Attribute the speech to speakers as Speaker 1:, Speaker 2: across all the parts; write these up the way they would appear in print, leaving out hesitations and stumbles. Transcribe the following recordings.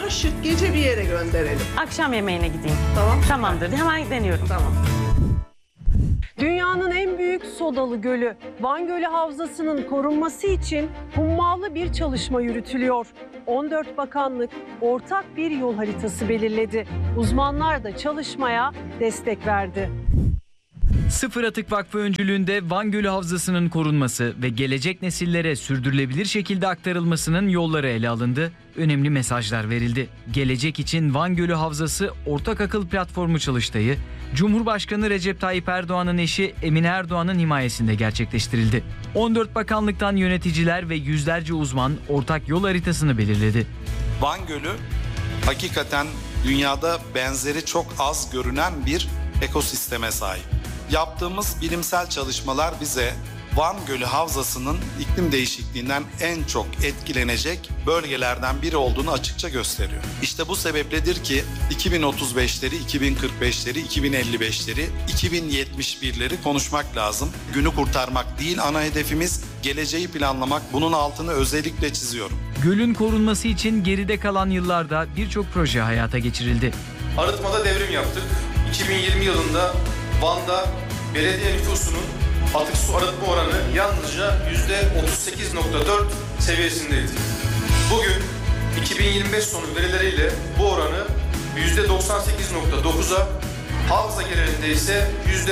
Speaker 1: daha şık gece bir yere gönderelim.
Speaker 2: Akşam yemeğine gideyim.
Speaker 1: Tamam.
Speaker 2: Tamamdır. Hemen deniyorum.
Speaker 1: Tamam.
Speaker 3: Dünyanın en büyük sodalı gölü Van Gölü Havzası'nın korunması için hummalı bir çalışma yürütülüyor. 14 bakanlık ortak bir yol haritası belirledi. Uzmanlar da çalışmaya destek verdi.
Speaker 4: Sıfır Atık Vakfı öncülüğünde Van Gölü Havzası'nın korunması ve gelecek nesillere sürdürülebilir şekilde aktarılmasının yolları ele alındı. Önemli mesajlar verildi. Gelecek için Van Gölü Havzası Ortak Akıl Platformu çalıştayı, Cumhurbaşkanı Recep Tayyip Erdoğan'ın eşi Emine Erdoğan'ın himayesinde gerçekleştirildi. 14 bakanlıktan yöneticiler ve yüzlerce uzman ortak yol haritasını belirledi.
Speaker 5: Van Gölü hakikaten dünyada benzeri çok az görünen bir ekosisteme sahip. Yaptığımız bilimsel çalışmalar bize Van Gölü Havzası'nın iklim değişikliğinden en çok etkilenecek bölgelerden biri olduğunu açıkça gösteriyor. İşte bu sebepledir ki 2035'leri, 2045'leri, 2055'leri, 2071'leri konuşmak lazım. Günü kurtarmak değil ana hedefimiz, geleceği planlamak. Bunun altını özellikle çiziyorum.
Speaker 4: Gölün korunması için geride kalan yıllarda birçok proje hayata geçirildi.
Speaker 6: Arıtmada devrim yaptık. 2020 yılında Van'da belediye nüfusunun atık su arıtma oranı yalnızca %38.4 seviyesindeydi. Bugün 2025 sonu verileriyle bu oranı %98.9'a, Havza genelinde ise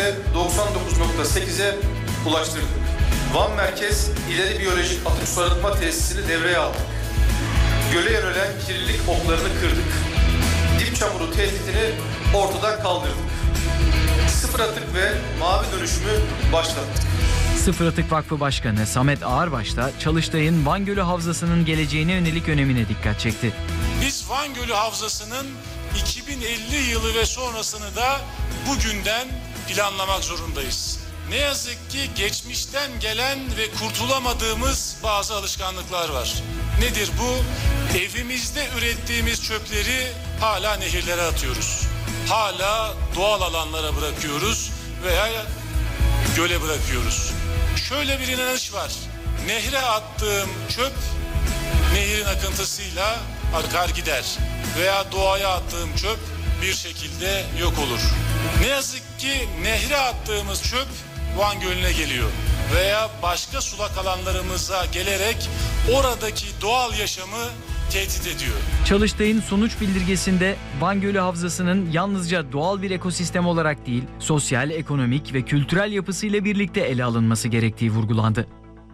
Speaker 6: %99.8'e ulaştırdık. Van Merkez İleri Biyolojik Atık Su Arıtma Tesisini devreye aldık. Göle yönelen kirlilik oklarını kırdık. Dip çamuru tehditini ortadan kaldırdık. Sıfır atık ve mavi dönüşümü başlattık.
Speaker 4: Sıfır Atık Vakfı Başkanı Samet Ağırbaş da Çalıştay'ın Van Gölü Havzası'nın geleceğine yönelik önemine dikkat çekti.
Speaker 7: Biz Van Gölü Havzası'nın 2050 yılı ve sonrasını da bugünden planlamak zorundayız. Ne yazık ki geçmişten gelen ve kurtulamadığımız bazı alışkanlıklar var. Nedir bu? Evimizde ürettiğimiz çöpleri hala nehirlere atıyoruz. Hala doğal alanlara bırakıyoruz veya göle bırakıyoruz. Şöyle bir inanış var. Nehre attığım çöp nehirin akıntısıyla akar gider. Veya doğaya attığım çöp bir şekilde yok olur. Ne yazık ki nehre attığımız çöp Van Gölü'ne geliyor. Veya başka sulak alanlarımıza gelerek oradaki doğal yaşamı tehdit ediyor.
Speaker 4: Çalıştay'ın sonuç bildirgesinde Van Gölü Havzası'nın yalnızca doğal bir ekosistem olarak değil, sosyal, ekonomik ve kültürel yapısıyla birlikte ele alınması gerektiği vurgulandı.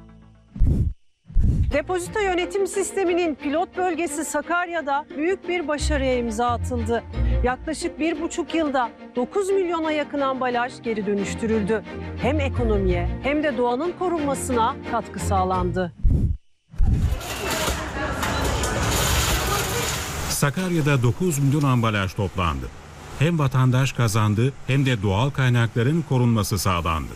Speaker 3: Depozito yönetim sisteminin pilot bölgesi Sakarya'da büyük bir başarıya imza atıldı. Yaklaşık 1,5 yılda 9 milyona yakın ambalaj geri dönüştürüldü. Hem ekonomiye hem de doğanın korunmasına katkı sağlandı.
Speaker 8: Sakarya'da 9 milyon ambalaj toplandı. Hem vatandaş kazandı hem de doğal kaynakların korunması sağlandı.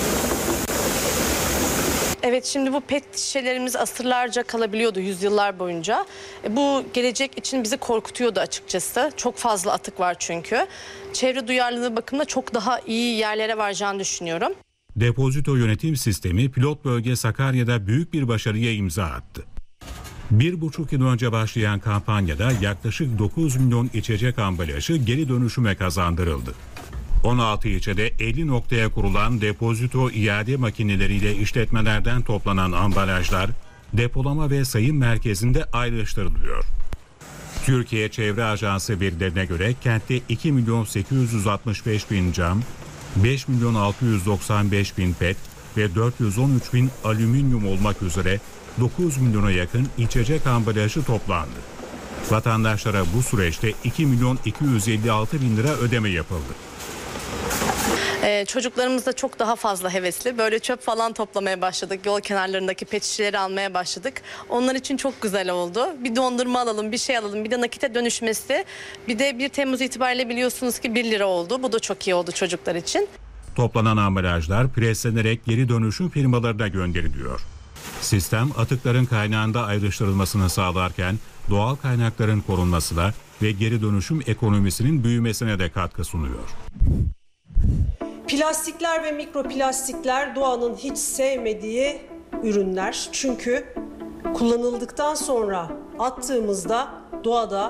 Speaker 9: Evet, şimdi bu pet şişelerimiz asırlarca kalabiliyordu, yüzyıllar boyunca. Bu gelecek için bizi korkutuyordu açıkçası. Çok fazla atık var çünkü. Çevre duyarlılığı bakımında çok daha iyi yerlere varacağını düşünüyorum.
Speaker 8: Depozito yönetim sistemi pilot bölge Sakarya'da büyük bir başarıya imza attı. 1,5 yıl önce başlayan kampanyada yaklaşık 9 milyon içecek ambalajı geri dönüşüme kazandırıldı. 16 ilçede 50 noktaya kurulan depozito iade makineleriyle işletmelerden toplanan ambalajlar depolama ve sayım merkezinde ayrıştırılıyor. Türkiye Çevre Ajansı verilerine göre kentte 2 milyon 865 bin cam, 5 milyon 695 bin pet ve 413 bin alüminyum olmak üzere 9 milyona yakın içecek ambalajı toplandı. Vatandaşlara bu süreçte 2 milyon 256 bin lira ödeme yapıldı.
Speaker 9: Çocuklarımız da çok daha fazla hevesli. Böyle çöp falan toplamaya başladık. Yol kenarlarındaki pet şişeleri almaya başladık. Onlar için çok güzel oldu. Bir dondurma alalım, bir şey alalım. Bir de nakite dönüşmesi. Bir de 1 Temmuz itibariyle biliyorsunuz ki 1 lira oldu. Bu da çok iyi oldu çocuklar için.
Speaker 8: Toplanan ambalajlar preslenerek geri dönüşüm firmalarına gönderiliyor. Sistem atıkların kaynağında ayrıştırılmasını sağlarken doğal kaynakların korunmasına ve geri dönüşüm ekonomisinin büyümesine de katkı sunuyor.
Speaker 3: Plastikler ve mikroplastikler doğanın hiç sevmediği ürünler. Çünkü kullanıldıktan sonra attığımızda doğada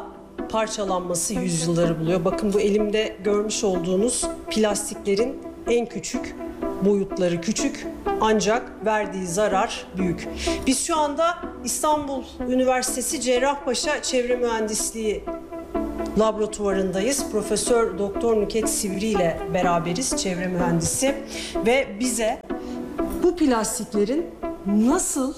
Speaker 3: parçalanması yüzyılları buluyor. Bakın bu elimde görmüş olduğunuz plastiklerin en küçük boyutları küçük ancak verdiği zarar büyük. Biz şu anda İstanbul Üniversitesi Cerrahpaşa Çevre Mühendisliği laboratuvarındayız. Profesör Doktor Nükhet Sivri ile beraberiz, çevre mühendisi, ve bize bu plastiklerin nasıl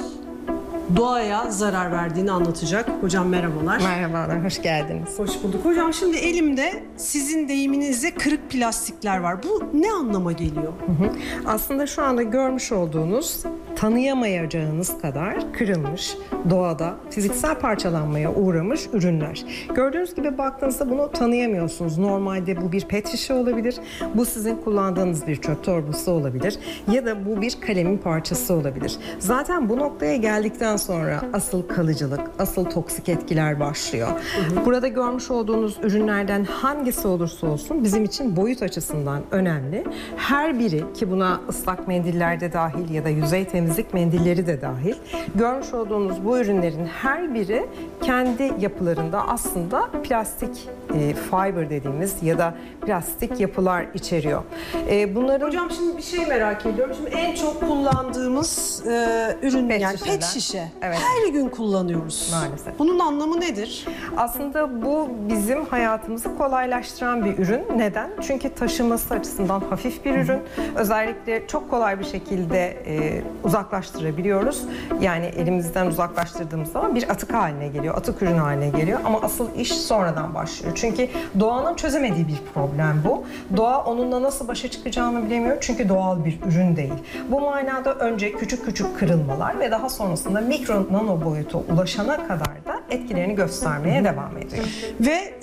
Speaker 3: doğaya zarar verdiğini anlatacak. Hocam merhabalar.
Speaker 1: Merhabalar, hoş geldiniz.
Speaker 3: Hoş bulduk. Hocam şimdi elimde sizin deyiminizle kırık plastikler var. Bu ne anlama geliyor?
Speaker 1: Aslında şu anda görmüş olduğunuz tanıyamayacağınız kadar kırılmış, doğada fiziksel parçalanmaya uğramış ürünler. Gördüğünüz gibi baktığınızda bunu tanıyamıyorsunuz. Normalde bu bir pet şişe olabilir, bu sizin kullandığınız bir çöp torbası olabilir ya da bu bir kalemin parçası olabilir. Zaten bu noktaya geldikten sonra asıl kalıcılık, asıl toksik etkiler başlıyor. Burada görmüş olduğunuz ürünlerden hangisi olursa olsun bizim için boyut açısından önemli. Her biri, ki buna ıslak mendiller de dahil ya da yüzey temizlik mendilleri de dahil, görmüş olduğunuz bu ürünlerin her biri kendi yapılarında aslında plastik fiber dediğimiz ya da plastik yapılar içeriyor. Bunların...
Speaker 3: Hocam şimdi bir şey merak ediyorum. Şimdi en çok kullandığımız ürün pet şişe.
Speaker 1: Evet.
Speaker 3: Her gün kullanıyoruz.
Speaker 1: Maalesef.
Speaker 3: Bunun anlamı nedir?
Speaker 1: Aslında bu bizim hayatımızı kolaylaştıran bir ürün. Neden? Çünkü taşıması açısından hafif bir ürün. Özellikle çok kolay bir şekilde uzaklaştırabiliyoruz. Yani elimizden uzaklaştırdığımız zaman bir atık haline geliyor, atık ürün haline geliyor. Ama asıl iş sonradan başlıyor. Çünkü doğanın çözemediği bir problem bu. Doğa onunla nasıl başa çıkacağını bilemiyor. Çünkü doğal bir ürün değil. Bu manada önce küçük küçük kırılmalar ve daha sonrasında mikro nano boyuta ulaşana kadar da etkilerini göstermeye devam ediyor.
Speaker 3: Ve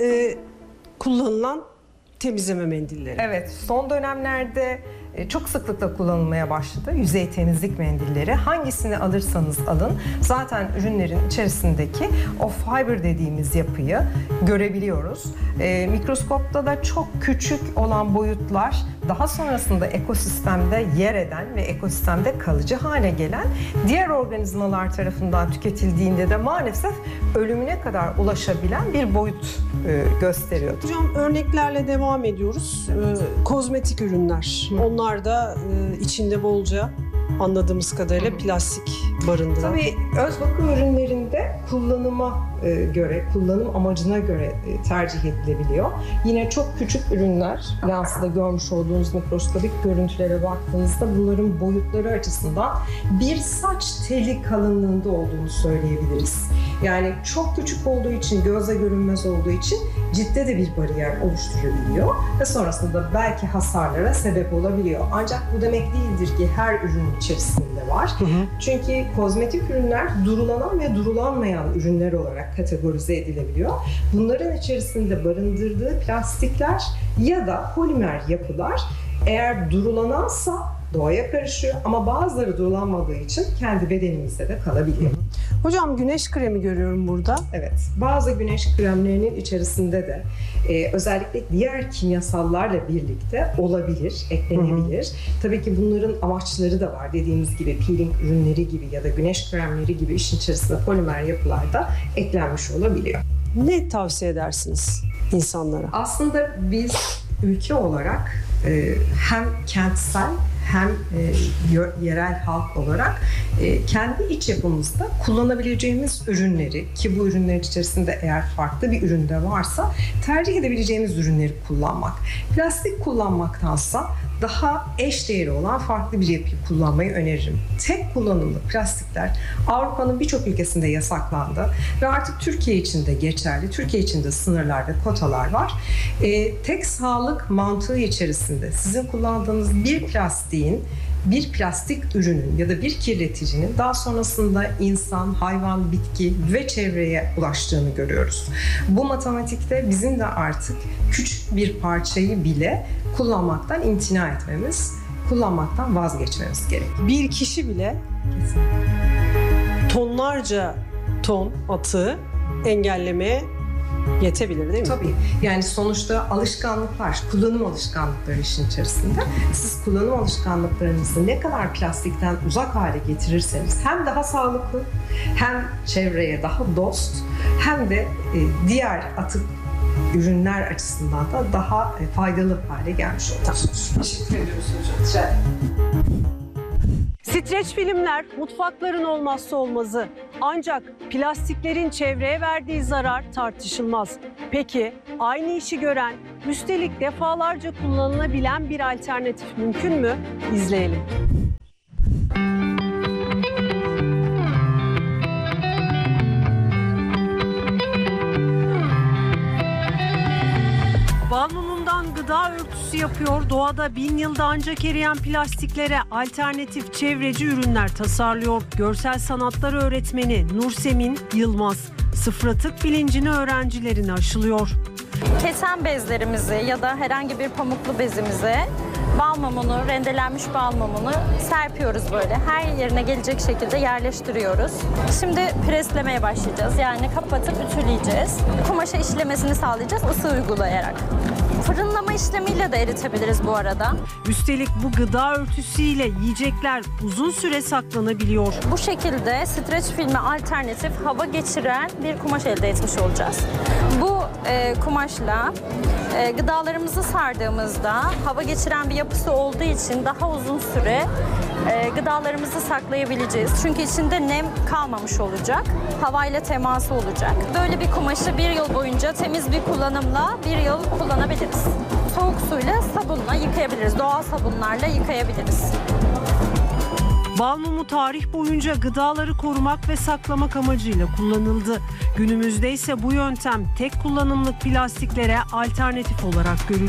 Speaker 3: kullanılan temizleme mendilleri.
Speaker 1: Evet, son dönemlerde çok sıklıkla kullanılmaya başladı. Yüzey temizlik mendilleri. Hangisini alırsanız alın, zaten ürünlerin içerisindeki o fiber dediğimiz yapıyı görebiliyoruz. Mikroskopta da çok küçük olan boyutlar daha sonrasında ekosistemde yer eden ve ekosistemde kalıcı hale gelen diğer organizmalar tarafından tüketildiğinde de maalesef ölümüne kadar ulaşabilen bir boyut gösteriyor.
Speaker 3: Hocam örneklerle devam ediyoruz. Kozmetik ürünler. Onlar da içinde bolca anladığımız kadarıyla plastik barındıran.
Speaker 1: Tabii öz bakım ürünlerinde kullanıma göre, kullanım amacına göre tercih edilebiliyor. Yine çok küçük ürünler, lansıda görmüş olduğunuz mikroskobik görüntülere baktığınızda bunların boyutları açısından bir saç teli kalınlığında olduğunu söyleyebiliriz. Yani çok küçük olduğu için, gözle görünmez olduğu için ciltte de bir bariyer oluşturabiliyor ve sonrasında belki hasarlara sebep olabiliyor. Ancak bu demek değildir ki her ürünün içerisinde var. Çünkü kozmetik ürünler durulanan ve durulanmayan ürünler olarak kategorize edilebiliyor. Bunların içerisinde barındırdığı plastikler ya da polimer yapılar eğer durulanansa doğaya karışıyor ama bazıları durulanmadığı için kendi bedenimizde de kalabiliyor.
Speaker 3: Hocam güneş kremi görüyorum burada.
Speaker 1: Evet, bazı güneş kremlerinin içerisinde de özellikle diğer kimyasallarla birlikte olabilir, eklenebilir. Tabii ki bunların amaçları da var. Dediğimiz gibi peeling ürünleri gibi ya da güneş kremleri gibi işin içerisinde polimer yapılar da eklenmiş olabiliyor.
Speaker 3: Ne tavsiye edersiniz insanlara?
Speaker 1: Aslında biz ülke olarak hem kentsel hem yerel halk olarak kendi iç yapımızda kullanabileceğimiz ürünleri, ki bu ürünler içerisinde eğer farklı bir ürün de varsa tercih edebileceğimiz ürünleri kullanmak. Plastik kullanmaktansa daha eşdeğeri olan farklı bir yapıyı kullanmayı öneririm. Tek kullanımlı plastikler Avrupa'nın birçok ülkesinde yasaklandı ve artık Türkiye için de geçerli. Türkiye için de sınırlar ve kotalar var. Tek sağlık mantığı içerisinde sizin kullandığınız bir plastiğin, bir plastik ürünün ya da bir kirleticinin daha sonrasında insan, hayvan, bitki ve çevreye ulaştığını görüyoruz. Bu matematikte bizim de artık küçük bir parçayı bile kullanmaktan imtina etmemiz, kullanmaktan vazgeçmemiz gerekiyor.
Speaker 3: Bir kişi bile tonlarca ton atığı engellemeye yetebilir değil mi?
Speaker 1: Tabii. Yani sonuçta alışkanlıklar, kullanım alışkanlıkları işin içerisinde. Siz kullanım alışkanlıklarınızı ne kadar plastikten uzak hale getirirseniz hem daha sağlıklı, hem çevreye daha dost, hem de diğer atık ürünler açısından da daha faydalı hale gelmiş olacağız. Teşekkür ediyoruz hocam.
Speaker 3: Streç filmler mutfakların olmazsa olmazı. Ancak plastiklerin çevreye verdiği zarar tartışılmaz. Peki aynı işi gören, üstelik defalarca kullanılabilen bir alternatif mümkün mü? İzleyelim. Bal mumundan gıda örtüsü yapıyor, doğada 1000 yılda ancak eriyen plastiklere alternatif çevreci ürünler tasarlıyor. Görsel sanatlar öğretmeni Nursemin Yılmaz, sıfır atık bilincini öğrencilerine aşılıyor.
Speaker 10: Keten bezlerimizi ya da herhangi bir pamuklu bezimize bal mumunu, rendelenmiş bal mumunu serpiyoruz böyle. Her yerine gelecek şekilde yerleştiriyoruz. Şimdi preslemeye başlayacağız. Yani kapatıp ütüleyeceğiz. Kumaşa işlemesini sağlayacağız ısı uygulayarak. Fırınlama işlemiyle de eritebiliriz bu arada.
Speaker 3: Üstelik bu gıda örtüsüyle yiyecekler uzun süre saklanabiliyor.
Speaker 10: Bu şekilde streç filme alternatif hava geçiren bir kumaş elde etmiş olacağız. Bu kumaşla gıdalarımızı sardığımızda hava geçiren bir yapısı olduğu için daha uzun süre gıdalarımızı saklayabileceğiz. Çünkü içinde nem kalmamış olacak, havayla teması olacak. Böyle bir kumaşı bir yıl boyunca temiz bir kullanımla bir yıl kullanabiliriz. Soğuk suyla, sabunla yıkayabiliriz, doğal sabunlarla yıkayabiliriz.
Speaker 3: Bal mumu tarih boyunca gıdaları korumak ve saklamak amacıyla kullanıldı. Günümüzde ise bu yöntem tek kullanımlık plastiklere alternatif olarak görülüyor.